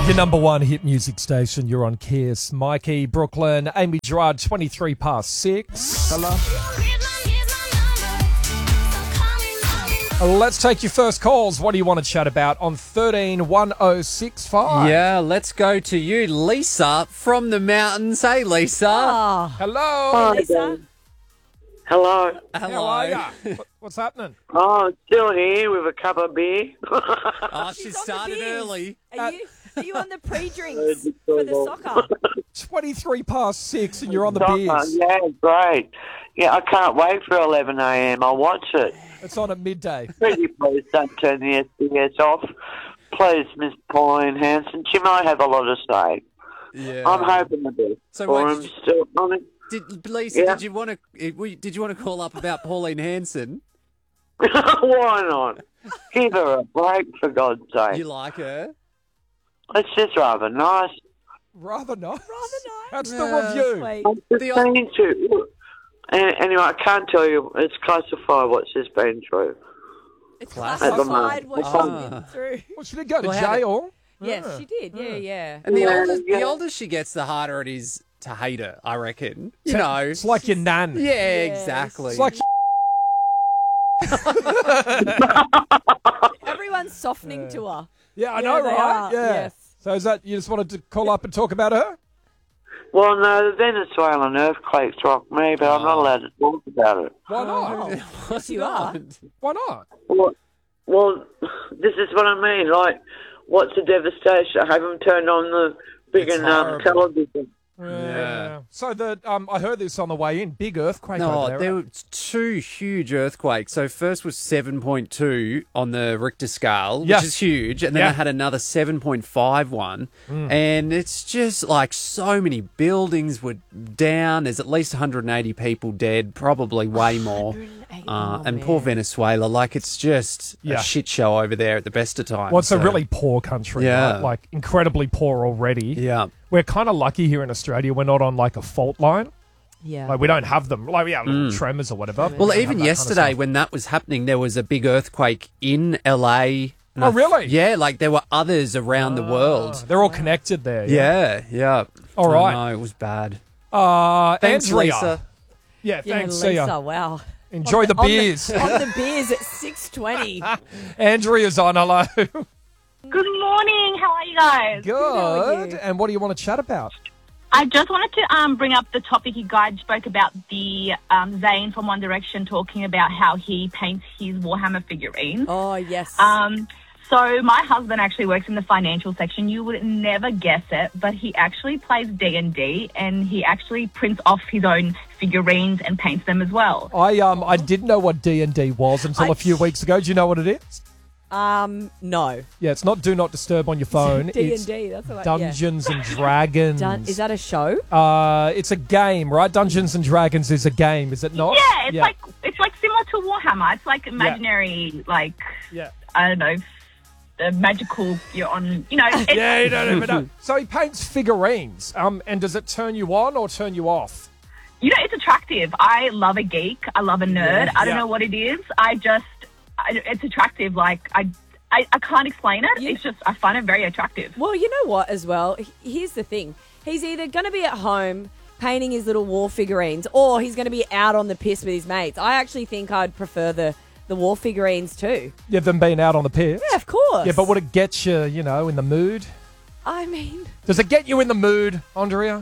Your number one hit music station. You're on Kiss. Mikey, Brooklyn, Amy Gerard, 23 past 6. Hello. Let's take your first calls. What do you want to chat about on 131065? Yeah, let's go to you, Lisa from the mountains. Hey, Lisa. Oh, Hello. hi, Lisa. Hello. How are ya? What's happening? Oh, still here with a cup of beer. Oh, she She's on the started beers. early. Are you on the pre-drinks for the soccer? 23 past 6 and you're on the Soccer, beers. yeah, great. Yeah, I can't wait for 11 a.m. I'll watch it. It's on at midday. Pretty please don't turn the SBS off. Please, Miss Pauline Hanson. She might have a lot to say. Yeah. I'm hoping the best So for wait, him still. Lisa, Yeah. did you want to call up about Pauline Hanson? Why not? Give her a break, for God's sake. You like her? It's just rather nice. Rather nice. That's Yeah. the review. Wait. I'm just The- saying to. Anyway, I can't tell you. It's classified what she's been through. It's Classified. classified what she's Ah. been through. Well, she did go to Well, how did- jail. Yes, she did. Yeah. And the Yeah, older yeah. the older she gets, the harder it is to hate her, I reckon. You know. It's like your nan. Yeah, Yes. exactly. It's like Everyone's softening to her. yeah, I Yeah, know, they right? are, Yeah. yes. So is that you just wanted to call up and talk about her? Well, no, the Venezuelan earthquake struck me, but I'm not allowed to talk about it. Why not? What's you are. not? Why not? Well, this is what I mean. Like, what's the devastation? I haven't turned on the big It's horrible. television. Yeah. So I heard this on the way in. Big earthquake No, over there. there were two huge earthquakes. So first was 7.2 on the Richter scale, which Yes. is huge, and then Yeah. I had another 7.5 one, and it's just like so many buildings were down. There's at least 180 people dead, probably way more. And poor Venezuela, like it's just Yeah. a shit show over there at the best of times. Well, it's a so- really poor country, Yeah. right? Like incredibly poor already. yeah. We're kind of lucky here in Australia. We're not on like a fault line. Yeah. Like we don't have them. Like little tremors or whatever. but we Well, don't have even that kind of yesterday stuff. when that was happening, there was a big earthquake in LA. And Oh, really? Yeah, like there were others around the world. They're all connected there. Yeah. All right. No, it was bad. Andrea. Thanks, Lisa. Yeah, Yeah, thanks. See Lisa, ya. wow. Enjoy the beers. On the beers at 6:20. Andrea's on. Hello. Good morning. How are you guys? how are Good. you? And what do you want to chat about? I just wanted to bring up the topic you guys spoke about, the Zayn from One Direction talking about how he paints his Warhammer figurines. Oh, yes. So my husband actually works in the financial section. You would never guess it, but he actually plays D&D, and he actually prints off his own figurines and paints them as well. I didn't know what D&D was until a few weeks ago. Do you know what it is? No. Yeah, it's not Do Not Disturb on your phone. D&D, It's that's what Dungeons and Dragons. Is that a show? It's a game, right? Dungeons and Dragons is a game, is it not? Yeah, it's like similar to Warhammer. It's like imaginary, like Yeah. I don't know, magical. You're on, It's, Yeah, you don't even know. So he paints figurines. And does it turn you on or turn you off? It's attractive. I love a geek. I love a nerd. I don't know what it is. It's attractive. Like, I can't explain it. Yeah. It's just, I find it very attractive. Well, you know what as well? Here's the thing. He's either going to be at home painting his little war figurines or he's going to be out on the piss with his mates. I actually think I'd prefer the war figurines too. You've them been out on the pier? Yeah, of course. Yeah, but would it get you, in the mood? I mean... Does it get you in the mood, Andrea?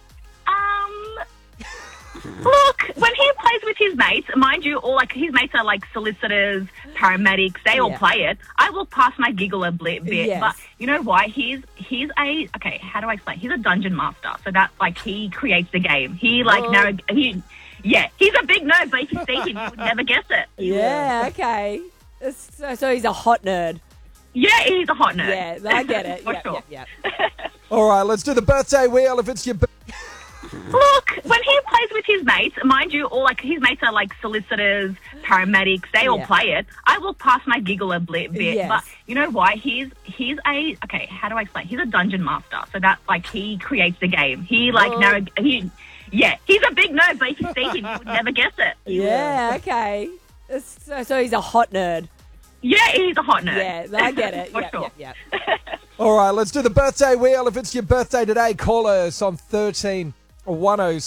Look, when he plays with his mates, mind you, all like his mates are like solicitors, paramedics. They all play it. I will pass my giggle a bit, Yes. but you know why? He's a how do I explain? He's a dungeon master, so that like he creates the game. He like he's a big nerd, but if you see him, you would never guess it. Yeah, okay. So he's a hot nerd. Yeah, he's a hot nerd. Yeah, I get it. For Yep, sure. yep. All right, let's do the birthday wheel if it's your Look, when he plays with his mates, mind you, all like his mates are like solicitors, paramedics. They all play it. I will pass my giggle a bit, Yes. but you know why? He's a how do I explain? He's a dungeon master, so that like he creates the game. He like he's a big nerd, but if you see him, you would never guess it. Yeah, okay. So he's a hot nerd. Yeah, he's a hot nerd. Yeah, I get it. For Yep, sure. yep. All right, let's do the birthday wheel. If it's your birthday today, call us on 13 10